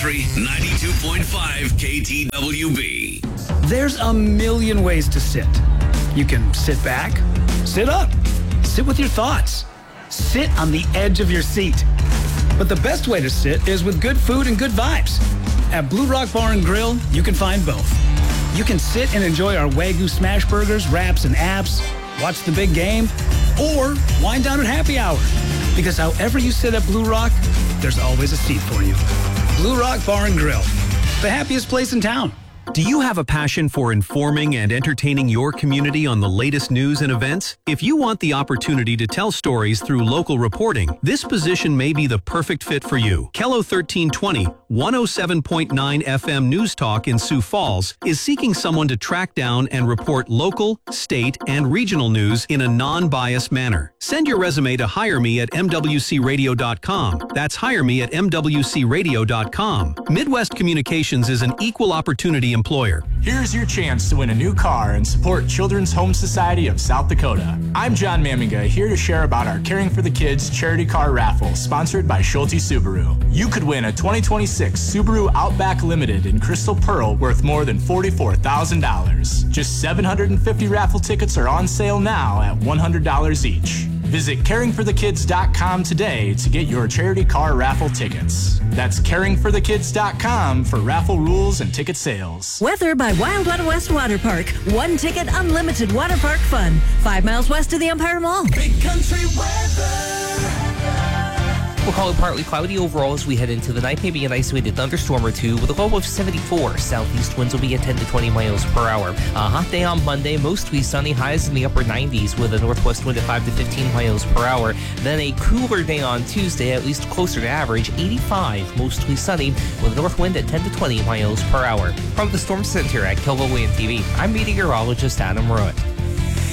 Country 92.5 KTWB. There's a million ways to sit. You can sit back, sit up, sit with your thoughts, sit on the edge of your seat. But the best way to sit is with good food and good vibes. At Blue Rock Bar and Grill, you can find both. You can sit and enjoy our Wagyu smash burgers, wraps, and apps, watch the big game, or wind down at happy hour. Because however you sit at Blue Rock, there's always a seat for you. Blue Rock Bar and Grill, the happiest place in town. Do you have a passion for informing and entertaining your community on the latest news and events? If you want the opportunity to tell stories through local reporting, this position may be the perfect fit for you. KELO 1320, 107.9 FM News Talk in Sioux Falls is seeking someone to track down and report local, state, and regional news in a non-biased manner. Send your resume to hireme@mwcradio.com. That's hireme@mwcradio.com. Midwest Communications is an equal opportunity employer. Here's your chance to win a new car and support Children's Home Society of South Dakota. I'm John Maminga, here to share about our Caring for the Kids charity car raffle sponsored by Schulte Subaru. You could win a 2026 Subaru Outback Limited in Crystal Pearl worth more than $44,000. Just 750 raffle tickets are on sale now at $100 each. Visit caringforthekids.com today to get your charity car raffle tickets. That's caringforthekids.com for raffle rules and ticket sales. Weather by Wild Wild West Water Park. One ticket, unlimited water park fun. 5 miles west of the Empire Mall. Big country weather. We'll call it partly cloudy overall as we head into the night. Maybe an isolated thunderstorm or two with a low of 74. Southeast winds will be at 10 to 20 miles per hour. A hot day on Monday, mostly sunny, highs in the upper 90s with a northwest wind at 5 to 15 miles per hour. Then a cooler day on Tuesday, at least closer to average, 85, mostly sunny with a north wind at 10 to 20 miles per hour. From the Storm Center at KELO Land TV, I'm meteorologist Adam Root.